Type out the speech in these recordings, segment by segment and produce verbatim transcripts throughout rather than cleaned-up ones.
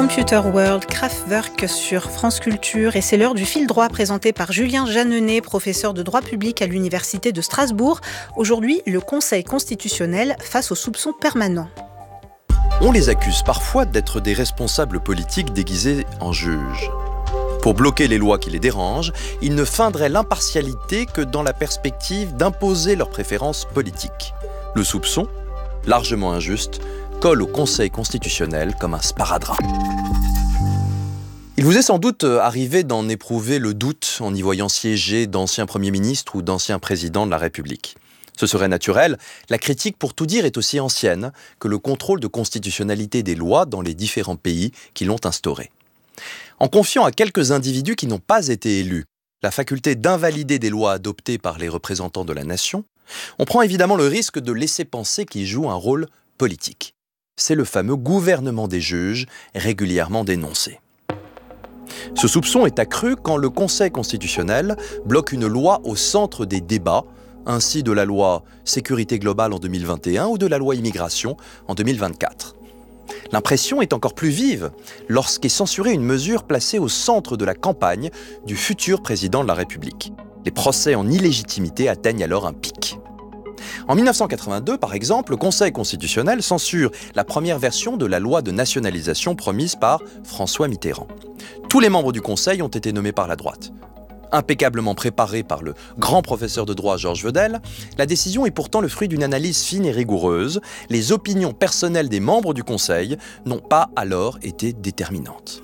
Computer World, Kraftwerk sur France Culture, et c'est l'heure du fil droit présenté par Julien Jeanneney, professeur de droit public à l'Université de Strasbourg. Aujourd'hui, le Conseil constitutionnel face aux soupçons permanents. On les accuse parfois d'être des responsables politiques déguisés en juges. Pour bloquer les lois qui les dérangent, ils ne feindraient l'impartialité que dans la perspective d'imposer leurs préférences politiques. Le soupçon, largement injuste, colle au Conseil constitutionnel comme un sparadrap. Il vous est sans doute arrivé d'en éprouver le doute en y voyant siéger d'anciens premiers ministres ou d'anciens présidents de la République. Ce serait naturel, la critique pour tout dire est aussi ancienne que le contrôle de constitutionnalité des lois dans les différents pays qui l'ont instauré. En confiant à quelques individus qui n'ont pas été élus la faculté d'invalider des lois adoptées par les représentants de la nation, on prend évidemment le risque de laisser penser qu'ils jouent un rôle politique. C'est le fameux gouvernement des juges, régulièrement dénoncé. Ce soupçon est accru quand le Conseil constitutionnel bloque une loi au centre des débats, ainsi de la loi Sécurité globale en deux mille vingt et un ou de la loi Immigration en deux mille vingt-quatre. L'impression est encore plus vive lorsqu'est censurée une mesure placée au centre de la campagne du futur président de la République. Les procès en illégitimité atteignent alors un pic. En dix-neuf cent quatre-vingt-deux, par exemple, le Conseil constitutionnel censure la première version de la loi de nationalisation promise par François Mitterrand. Tous les membres du Conseil ont été nommés par la droite. Impeccablement préparée par le grand professeur de droit Georges Vedel, la décision est pourtant le fruit d'une analyse fine et rigoureuse. Les opinions personnelles des membres du Conseil n'ont pas alors été déterminantes.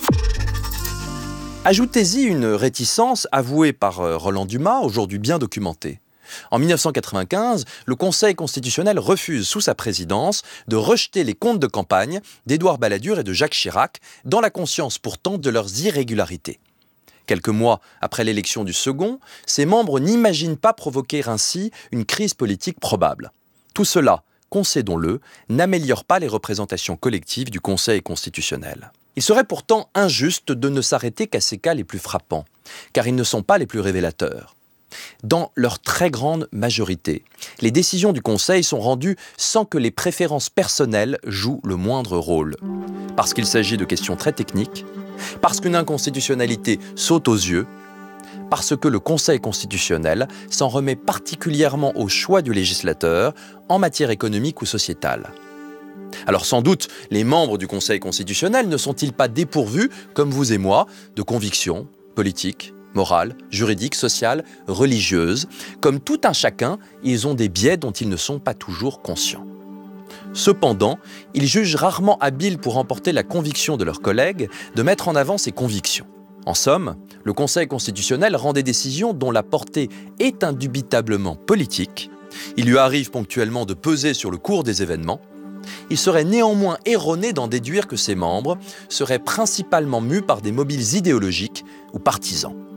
Ajoutez-y une réticence avouée par Roland Dumas, aujourd'hui bien documentée. En dix-neuf cent quatre-vingt-quinze, le Conseil constitutionnel refuse sous sa présidence de rejeter les comptes de campagne d'Édouard Balladur et de Jacques Chirac, dans la conscience pourtant de leurs irrégularités. Quelques mois après l'élection du second, ces membres n'imaginent pas provoquer ainsi une crise politique probable. Tout cela, concédons-le, n'améliore pas les représentations collectives du Conseil constitutionnel. Il serait pourtant injuste de ne s'arrêter qu'à ces cas les plus frappants, car ils ne sont pas les plus révélateurs. Dans leur très grande majorité, les décisions du Conseil sont rendues sans que les préférences personnelles jouent le moindre rôle. Parce qu'il s'agit de questions très techniques, parce qu'une inconstitutionnalité saute aux yeux, parce que le Conseil constitutionnel s'en remet particulièrement au choix du législateur en matière économique ou sociétale. Alors sans doute, les membres du Conseil constitutionnel ne sont-ils pas dépourvus, comme vous et moi, de convictions politiques, morales, juridiques, sociales, religieuses. Comme tout un chacun, ils ont des biais dont ils ne sont pas toujours conscients. Cependant, ils jugent rarement habiles pour emporter la conviction de leurs collègues de mettre en avant ces convictions. En somme, le Conseil constitutionnel rend des décisions dont la portée est indubitablement politique. Il lui arrive ponctuellement de peser sur le cours des événements. Il serait néanmoins erroné d'en déduire que ses membres seraient principalement mus par des mobiles idéologiques ou partisans.